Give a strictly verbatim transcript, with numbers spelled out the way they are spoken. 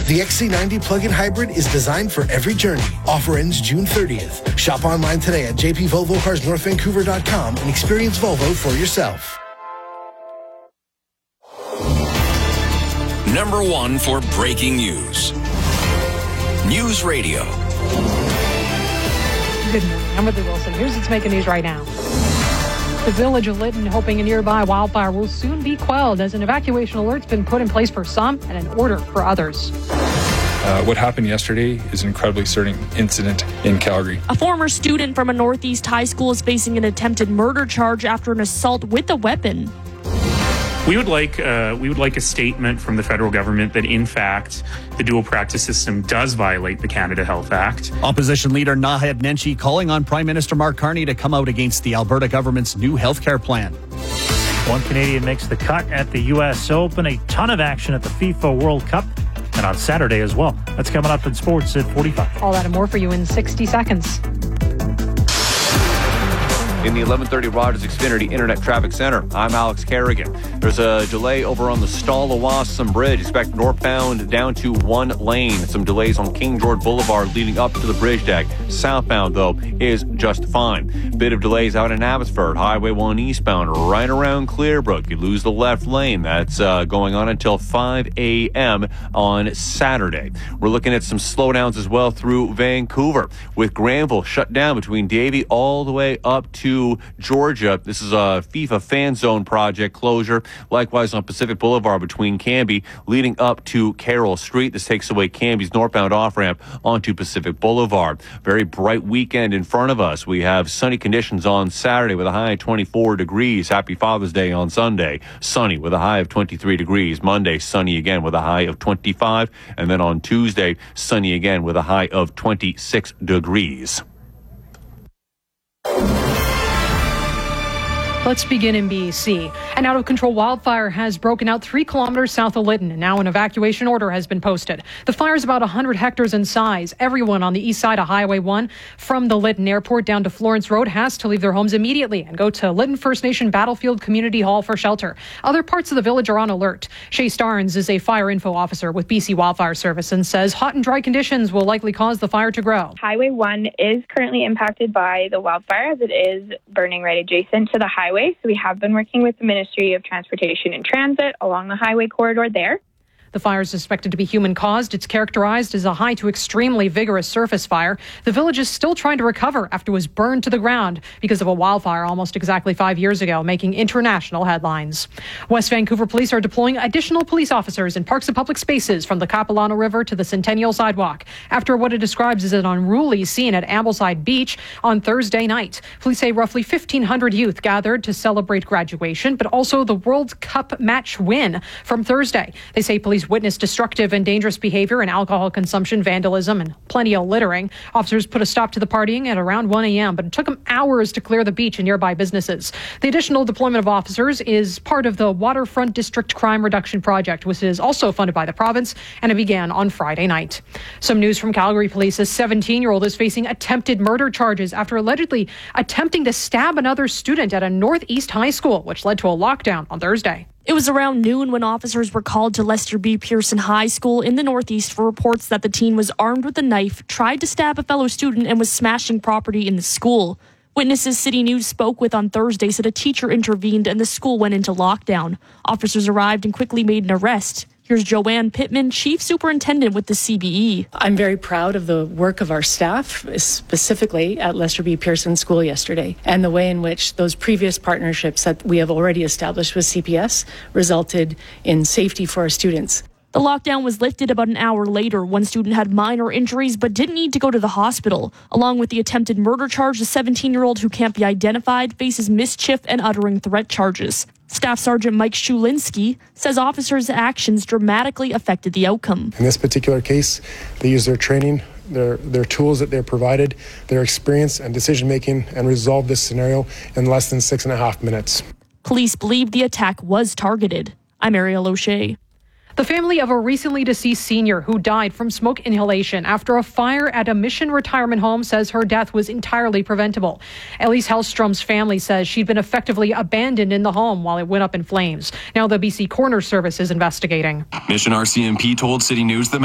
The X C ninety plug-in hybrid is designed for every journey. Offer ends June thirtieth. Shop online today at j p volvo cars north vancouver dot com and experience Volvo for yourself. Number one for breaking news. News Radio. Good morning. I'm Whitley Wilson. Here's what's making news right now. The village of Lytton hoping a nearby wildfire will soon be quelled as an evacuation alert's been put in place for some and an order for others. Uh, what happened yesterday is an incredibly certain incident in Calgary. A former student from a Northeast high school is facing an attempted murder charge after an assault with a weapon. We would like uh, we would like a statement from the federal government that, in fact, the dual practice system does violate the Canada Health Act. Opposition leader Naheed Nenshi calling on Prime Minister Mark Carney to come out against the Alberta government's new healthcare plan. One Canadian makes the cut at the U S Open. A ton of action at the FIFA World Cup. And on Saturday as well. That's coming up in sports at forty-five. All that and more for you in sixty seconds. In the eleven thirty Rogers Xfinity Internet Traffic Center, I'm Alex Kerrigan. There's a delay over on the Stall-Awasam Bridge. Expect northbound down to one lane. Some delays on King George Boulevard leading up to the bridge deck. Southbound, though, is just fine. Bit of delays out in Abbotsford. Highway one eastbound right around Clearbrook. You lose the left lane. That's uh, going on until five a.m. on Saturday. We're looking at some slowdowns as well through Vancouver, with Granville shut down between Davie all the way up to Georgia. This is a FIFA fan zone project closure. Likewise on Pacific Boulevard between Cambie leading up to Carroll Street. This takes away Cambie's northbound off-ramp onto Pacific Boulevard. Very bright weekend in front of us. We have sunny conditions on Saturday with a high of twenty-four degrees. Happy Father's Day on Sunday. Sunny with a high of twenty-three degrees. Monday, sunny again with a high of twenty-five. And then on Tuesday, sunny again with a high of twenty-six degrees. Let's begin in B C. An out-of-control wildfire has broken out three kilometers south of Lytton, and now an evacuation order has been posted. The fire is about one hundred hectares in size. Everyone on the east side of Highway one from the Lytton Airport down to Florence Road has to leave their homes immediately and go to Lytton First Nation Battlefield Community Hall for shelter. Other parts of the village are on alert. Shay Starnes is a fire info officer with B C Wildfire Service and says hot and dry conditions will likely cause the fire to grow. Highway one is currently impacted by the wildfire as it is burning right adjacent to the highway. So we have been working with the Ministry of Transportation and Transit along the highway corridor there. The fire is suspected to be human-caused. It's characterized as a high to extremely vigorous surface fire. The village is still trying to recover after it was burned to the ground because of a wildfire almost exactly five years ago, making international headlines. West Vancouver police are deploying additional police officers in parks and public spaces from the Capilano River to the Centennial Sidewalk after what it describes as an unruly scene at Ambleside Beach on Thursday night. Police say roughly fifteen hundred youth gathered to celebrate graduation, but also the World Cup match win from Thursday. They say police witnessed destructive and dangerous behavior and alcohol consumption, vandalism, and plenty of littering. Officers put a stop to the partying at around one a.m., but it took them hours to clear the beach and nearby businesses. The additional deployment of officers is part of the Waterfront District Crime Reduction Project, which is also funded by the province, and it began on Friday night. Some news from Calgary police. A seventeen-year-old is facing attempted murder charges after allegedly attempting to stab another student at a Northeast high school, which led to a lockdown on Thursday. It was around noon when officers were called to Lester B. Pearson High School in the Northeast for reports that the teen was armed with a knife, tried to stab a fellow student, and was smashing property in the school. Witnesses City News spoke with on Thursday said a teacher intervened and the school went into lockdown. Officers arrived and quickly made an arrest. Here's Joanne Pittman, Chief Superintendent with the C B E. I'm very proud of the work of our staff, specifically at Lester B. Pearson School yesterday, and the way in which those previous partnerships that we have already established with C P S resulted in safety for our students. The lockdown was lifted about an hour later. One student had minor injuries but didn't need to go to the hospital. Along with the attempted murder charge, the seventeen-year-old who can't be identified faces mischief and uttering threat charges. Staff Sergeant Mike Schulinski says officers' actions dramatically affected the outcome. In this particular case, they used their training, their their tools that they're provided, their experience and decision-making, and resolved this scenario in less than six and a half minutes. Police believe the attack was targeted. I'm Ariel O'Shea. The family of a recently deceased senior who died from smoke inhalation after a fire at a Mission retirement home says her death was entirely preventable. Elise Hellstrom's family says she'd been effectively abandoned in the home while it went up in flames. Now the B C Coroner Service is investigating. Mission R C M P told City News the